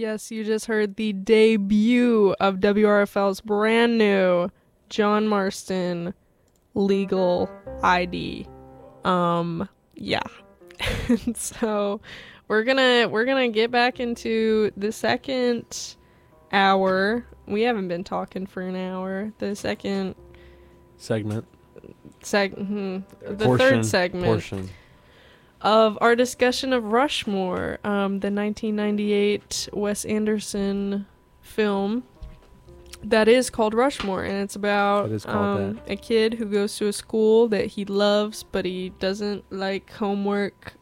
Yes, you just heard the debut of WRFL's brand new John Marston Legal ID. Yeah. So we're gonna get back into the second hour. We haven't been talking for an hour. The second segment. The third segment of our discussion of Rushmore, the 1998 Wes Anderson film that is called Rushmore, and it's about a kid who goes to a school that he loves, but he doesn't like homework.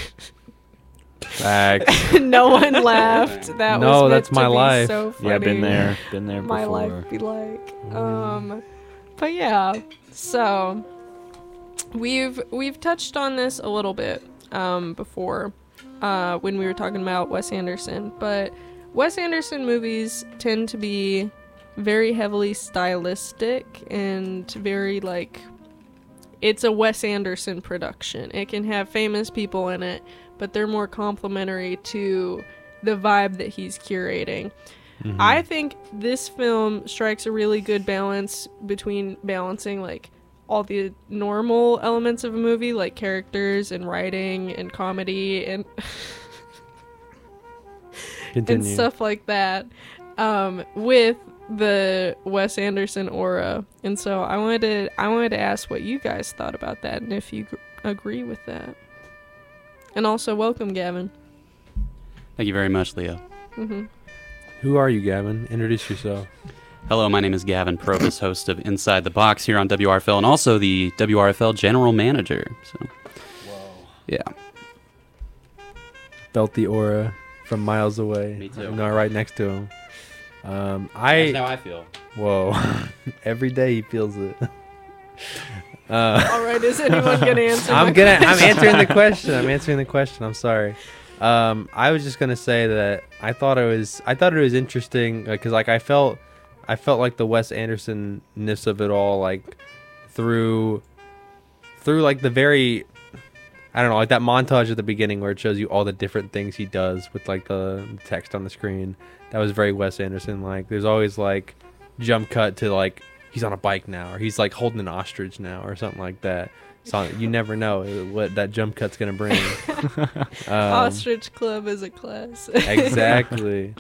Facts. No one laughed. That was that's my life. So funny. Yeah, been there before. My life be like. But yeah, so we've touched on this a little bit before when we were talking about Wes Anderson, but Wes Anderson movies tend to be very heavily stylistic and very like, it's a Wes Anderson production. It can have famous people in it, but they're more complementary to the vibe that he's curating. Mm-hmm. I think this film strikes a really good balance between balancing like all the normal elements of a movie, like characters and writing and comedy and and stuff like that, with the Wes Anderson aura. And so I wanted to ask what you guys thought about that and if you agree with that. And also welcome, Gavin. Thank you very much, Leo. Mm-hmm. Who are you, Gavin? Introduce yourself. Hello, my name is Gavin Probus, host of Inside the Box here on WRFL, and also the WRFL general manager. So, yeah. Felt the aura from miles away. Me too. No, right next to him. That's how I feel. Whoa. Every day he feels it. All right, is anyone gonna answer? I'm answering the question. I'm sorry. I was just gonna say that I thought it was interesting because like I felt like the Wes Anderson-ness of it all, like through like the very, I don't know, like that montage at the beginning where it shows you all the different things he does with like the text on the screen. That was very Wes Anderson. Like there's always like jump cut to like he's on a bike now, or he's like holding an ostrich now, or something like that. So you never know what that jump cut's gonna bring. Ostrich Club is a class. Exactly.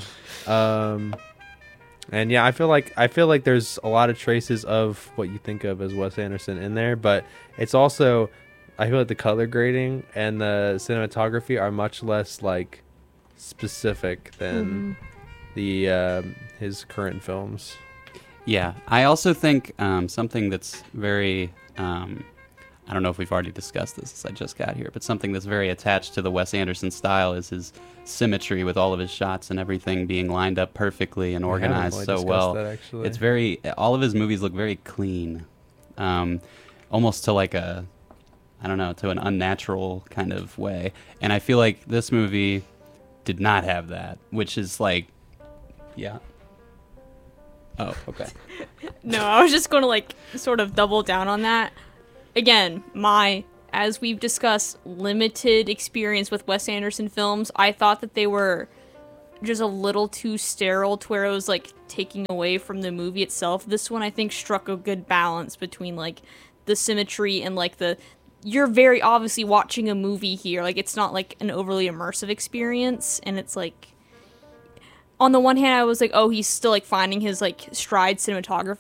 And yeah, I feel like there's a lot of traces of what you think of as Wes Anderson in there, but it's also, I feel like the color grading and the cinematography are much less like specific than the his current films. Yeah, I also think something that's very, I don't know if we've already discussed this since I just got here, but something that's very attached to the Wes Anderson style is his symmetry with all of his shots and everything being lined up perfectly and organized so well. It's all of his movies look very clean, almost to like to an unnatural kind of way. And I feel like this movie did not have that, which is like, yeah. Oh, okay. No, I was just going to like sort of double down on that. Again, as we've discussed, limited experience with Wes Anderson films, I thought that they were just a little too sterile to where it was like taking away from the movie itself. This one I think struck a good balance between like the symmetry and like you're very obviously watching a movie here. Like it's not like an overly immersive experience, and it's like on the one hand I was like, oh, he's still like finding his like stride cinematographically.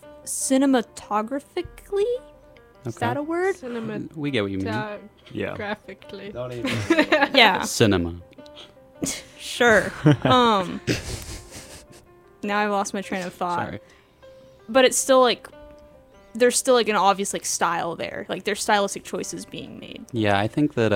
Is that a word? We get what you mean. Yeah. Graphically. Don't even. Yeah. Cinema. Sure. Now I've lost my train of thought. Sorry. But it's still like there's still like an obvious like style there. Like there's stylistic choices being made. Yeah, I think that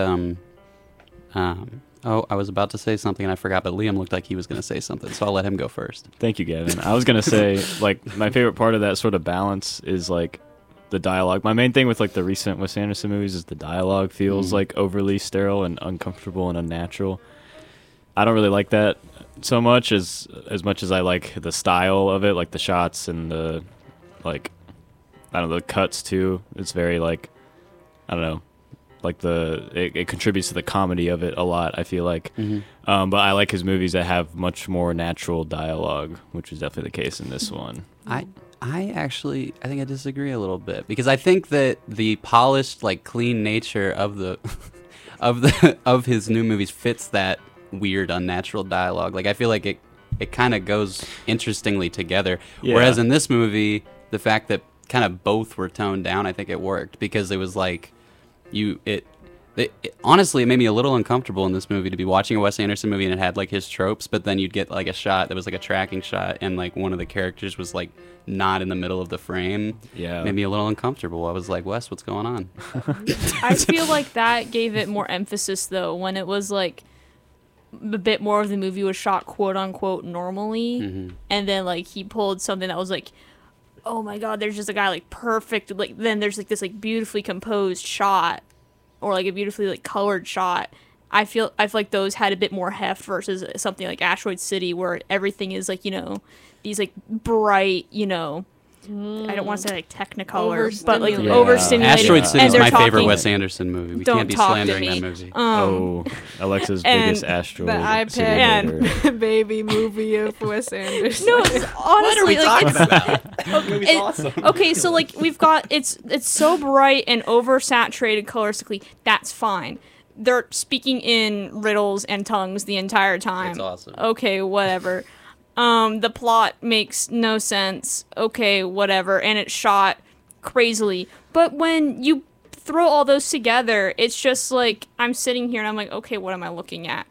I was about to say something and I forgot, but Liam looked like he was going to say something, so I'll let him go first. Thank you, Gavin. I was going to say, like, my favorite part of that sort of balance is, like, the dialogue. My main thing with, like, the recent Wes Anderson movies is the dialogue feels, like, overly sterile and uncomfortable and unnatural. I don't really like that so much as I like the style of it, like the shots and the, like, I don't know, the cuts, too. It's very, like, I don't know, like it contributes to the comedy of it a lot, I feel like. Mhm. But I like his movies that have much more natural dialogue, which is definitely the case in this one. I actually I think I disagree a little bit because I think that the polished, like clean nature of the of his new movies fits that weird, unnatural dialogue. Like I feel like it kind of goes interestingly together. Yeah. Whereas in this movie, the fact that kind of both were toned down, I think it worked because it was like honestly, it made me a little uncomfortable in this movie to be watching a Wes Anderson movie and it had like his tropes, but then you'd get like a shot that was like a tracking shot and like one of the characters was like not in the middle of the frame. Yeah. Made me a little uncomfortable. I was like, Wes, what's going on? I feel like that gave it more emphasis though when it was like a bit more of the movie was shot quote unquote normally, and then like he pulled something that was like, oh my god, there's just a guy like perfect, like then there's like this like beautifully composed shot or like a beautifully like colored shot. I feel like those had a bit more heft versus something like Asteroid City where everything is like, you know, these like bright, you know, I don't want to say like Technicolor, but like Yeah. overstimulated. Asteroid City and is they're my favorite talking- Wes Anderson movie. We Don't can't be talk to slandering me. that movie. Oh, Alexa's and biggest asteroid the iPad simulator. baby movie of Wes Anderson. No, it's honestly like it's about? Movie's It- awesome. okay, so like we've got it's so bright and oversaturated coloristically. That's fine. They're speaking in riddles and tongues the entire time. It's awesome. Okay, whatever. The plot makes no sense. Okay, whatever. And it's shot crazily. But when you throw all those together, it's just like I'm sitting here and I'm like, okay, what am I looking at?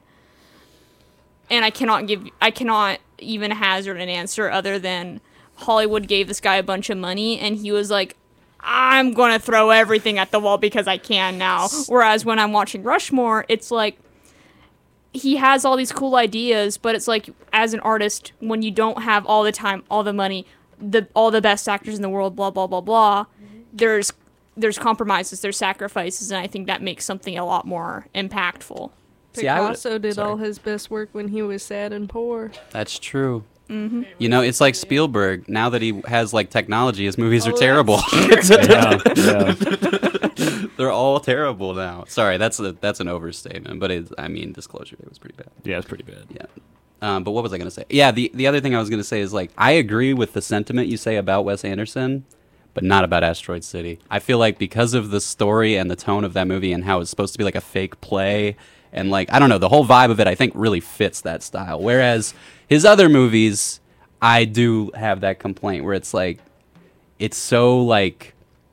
And I cannot even hazard an answer other than Hollywood gave this guy a bunch of money and he was like, I'm gonna throw everything at the wall because I can now. Whereas when I'm watching Rushmore, it's like he has all these cool ideas, but it's like as an artist, when you don't have all the time, all the money, all the best actors in the world, blah blah blah blah, there's compromises, there's sacrifices, and I think that makes something a lot more impactful. See, I would- Picasso did sorry. all his best work when he was sad and poor. That's true. You know, it's like Spielberg. Now that he has like technology, his movies are terrible. Yeah, yeah. They're all terrible now. Sorry, that's an overstatement, but I mean, Disclosure Day was pretty bad. Yeah, it's pretty bad. Yeah. But what was I going to say? Yeah, the other thing I was going to say is like I agree with the sentiment you say about Wes Anderson, but not about Asteroid City. I feel like because of the story and the tone of that movie and how it's supposed to be like a fake play and like I don't know, the whole vibe of it I think really fits that style. Whereas his other movies, I do have that complaint where it's like it's so like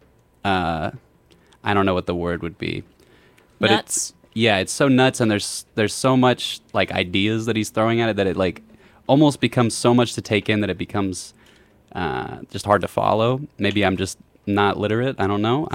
I don't know what the word would be. But Nuts. it's so nuts and there's so much like ideas that he's throwing at it that it like almost becomes so much to take in that it becomes just hard to follow. Maybe I'm just not literate. I don't know.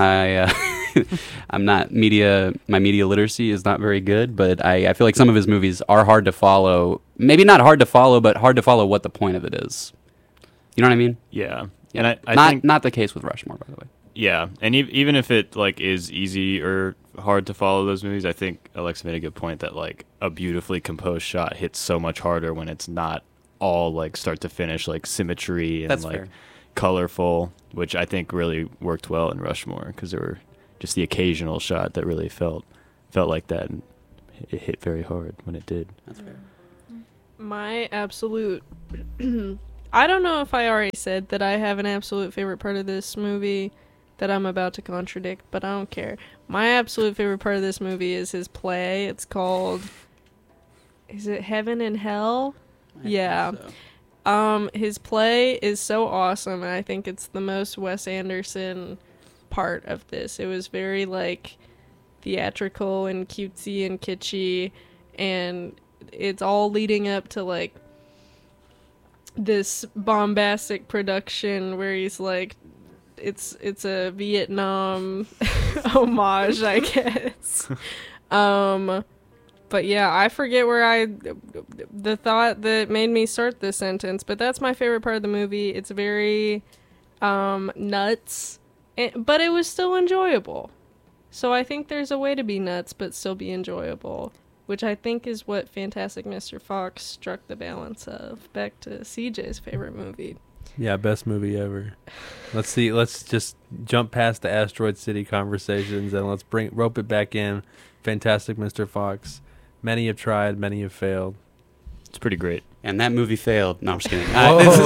I'm not my media literacy is not very good, but I feel like some of his movies are hard to follow. Maybe not hard to follow, but hard to follow what the point of it is. You know what I mean? Yeah. And I not think not the case with Rushmore, by the way. yeah, and even if it like is easy or hard to follow those movies, I think Alexa made a good point that like a beautifully composed shot hits so much harder when it's not all like start to finish like symmetry and That's like fair. colorful, which I think really worked well in Rushmore because there were just the occasional shot that really felt like that, and it hit very hard when it did. That's fair. My absolute I don't know if I already said that I have an absolute favorite part of this movie that I'm about to contradict, but I don't care. My absolute favorite part of this movie is his play. It's called, is it Heaven and Hell? Yeah. His play is so awesome, and I think it's the most Wes Anderson part of this. It was very like theatrical and cutesy and kitschy, and it's all leading up to like this bombastic production where he's like it's a Vietnam homage, I guess. But yeah, I forget where the thought that made me start this sentence, but that's my favorite part of the movie. It's very nuts, but it was still enjoyable. So I think there's a way to be nuts but still be enjoyable, which I think is what Fantastic Mr. Fox struck the balance of. Back to CJ's favorite movie. Yeah, best movie ever. Let's see. Let's just jump past the Asteroid City conversations and let's rope it back in. Fantastic Mr. Fox. Many have tried, many have failed. It's pretty great. And that movie failed. No, I'm just kidding.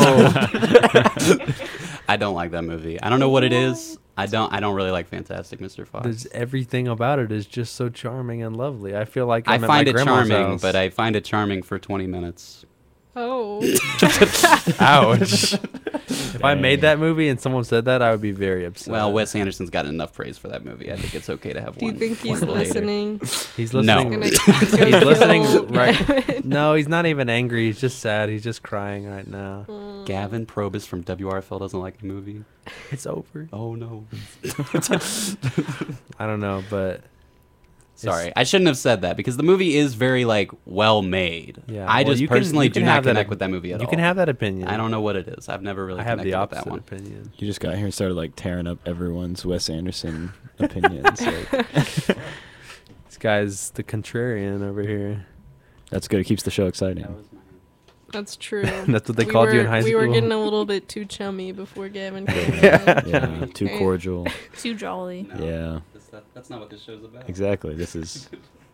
I don't like that movie. I don't know what it is. I don't really like Fantastic Mr. Fox. There's everything about it is just so charming and lovely. I feel like I I'm at find my it grandma's charming, house. but I find it charming for 20 minutes. Oh. Ouch. If I made that movie and someone said that, I would be very upset. Well, Wes Anderson's gotten enough praise for that movie. I think it's okay to have Do you one. think he's one later. listening? He's No. listening. He's He's gonna go listening kill right. Gavin. No, he's not even angry. He's just sad. He's just crying right now. Gavin Probus from WRFL doesn't like the movie. It's over. Oh no. I don't know, but Sorry, I shouldn't have said that because the movie is very well made. yeah. I well, just you can- personally you do can not have that connect op- with that movie at all. You can have that opinion. I don't know what it is. I've never really I have connected the with that opposite one. opinion. You just got here and started like tearing up everyone's Wes Anderson opinions. Like, This guy's the contrarian over here. that's good. It keeps the show exciting. That's true. That's what they called you in high We school. were getting a little bit too chummy before Gavin came in. Yeah, too cordial. Too jolly. No, Yeah, that's not what this show's about. exactly. This is.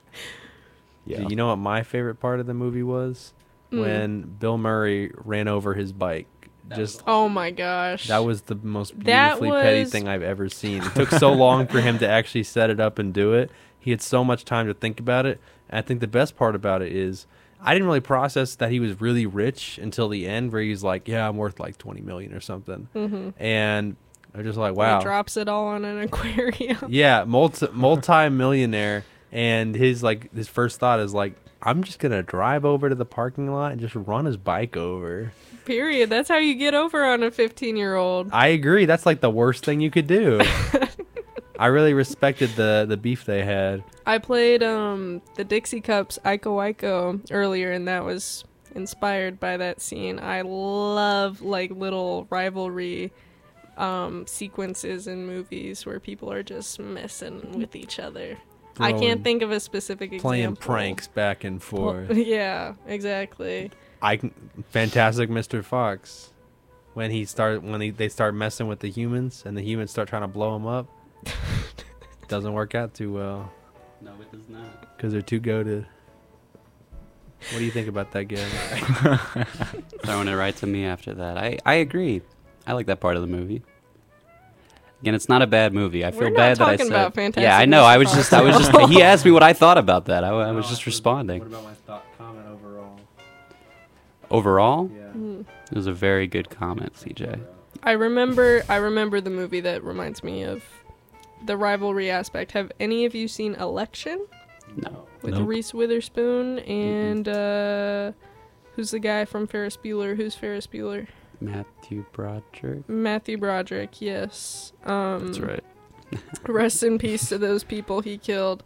Yeah. You know what my favorite part of the movie was? Mm. When Bill Murray ran over his bike. Just Oh my gosh. that was the most That beautifully petty was- thing I've ever seen. It took so long for him to actually set it up and do it. He had so much time to think about it. And I think the best part about it is I didn't really process that he was really rich until the end, where he's like, "Yeah, I'm worth like 20 million or something," and I'm just like, "Wow." He drops it all on an aquarium. Yeah, multi-millionaire, and his first thought is like, I'm just gonna drive over to the parking lot and just run his bike over. Period. That's how you get over on a 15-year-old. I agree. That's like the worst thing you could do. I really respected the beef they had. I played the Dixie Cups Ico Ico earlier, and that was inspired by that scene. I love little rivalry sequences in movies where people are just messing with each other. I Throwing- can't think of a specific example. Playing pranks back and forth. Yeah, exactly. Fantastic Mr. Fox. When they start messing with the humans and the humans start trying to blow him up, doesn't work out too well No, it does not. because they're too goated. What do you think about that, Gavin? Throwing it right to me after that. I agree. I like that part of the movie. Again, it's not a bad movie. I We're feel not bad that I talking said. about Fantastic Yeah, I know. Mr. I was Fox. just. He asked me what I thought about that. I was just responding. What about my comment overall? Overall, Yeah. it was a very good comment, CJ. I remember the movie that reminds me of the rivalry aspect. Have any of you seen Election No. with Nope. Reese Witherspoon and who's the guy from Ferris Bueller? Who's Ferris Bueller? Matthew Broderick. Matthew Broderick. Yes. That's right. Rest in peace to those people he killed.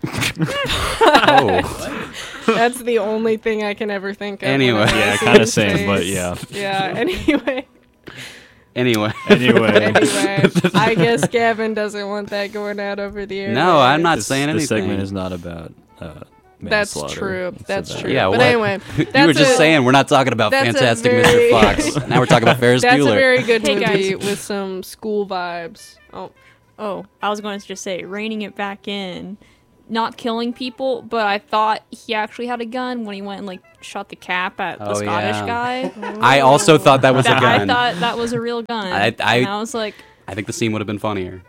Oh. That's the only thing I can ever think of. Anyway. whenever I Yeah, see kind of his same, but face. yeah. Yeah. Anyway. Anyway. Anyway, Anyway, I guess Gavin doesn't want that going out over the air. No, I'm not this, saying this anything. segment is not about. That's manslaughter. true. It's That's about- true. Yeah, but what? anyway, You that's were just a- saying we're not talking about that's a Fantastic very- Mr. Fox. Now we're talking about Ferris that's Bueller. a very good Hey, movie guys. with some school vibes. Oh, I was going to just say, reining it back in, not killing people, but I thought he actually had a gun when he went and shot the cap at the Oh, Scottish yeah. guy. I also thought that was a I gun. thought that was a real gun. I- and I was like, I think the scene would have been funnier.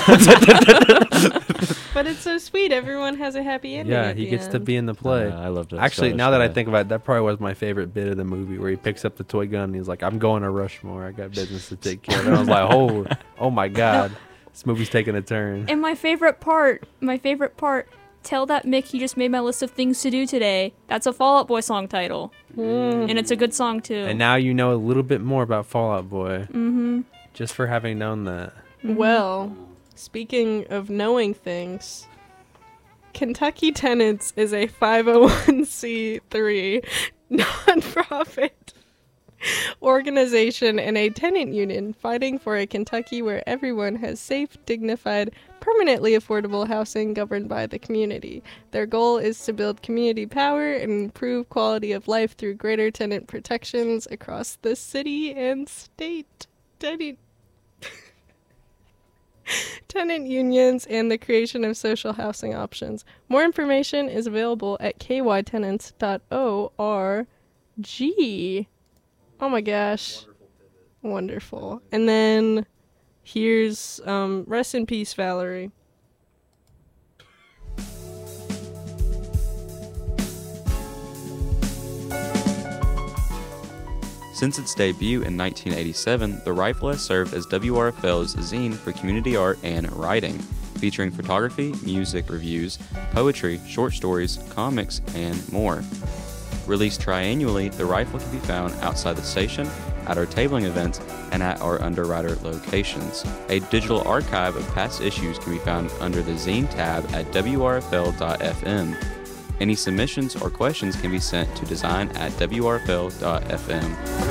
But it's so sweet. Everyone has a happy ending. Yeah, at he the gets to end. be in the play. I loved it. Actually, now that I think about it, that probably was my favorite bit of the movie, where he picks up the toy gun and he's like, "I'm going to Rushmore. I got business to take care of." And I was like, "Oh my God, this movie's taking a turn." and my favorite part, tell that Mick he just made my list of things to do today. That's a Fall Out Boy song title. And it's a good song too. And now you know a little bit more about Fall Out Boy. Mm-hmm. Just for having known that. Well, speaking of knowing things, Kentucky Tenants is a 501c3 nonprofit organization and a tenant union fighting for a Kentucky where everyone has safe, dignified, permanently affordable housing governed by the community. Their goal is to build community power and improve quality of life through greater tenant protections across the city and state. Tenant unions and the creation of social housing options. More information is available at kytenants.org. Oh my gosh. Wonderful. And then here's rest in peace, Valerie. Since its debut in 1987, The Rifle has served as WRFL's zine for community art and writing, featuring photography, music reviews, poetry, short stories, comics, and more. Released triannually, The Rifle can be found outside the station, at our tabling events, and at our underwriter locations. A digital archive of past issues can be found under the zine tab at wrfl.fm. Any submissions or questions can be sent to design@wrfl.fm.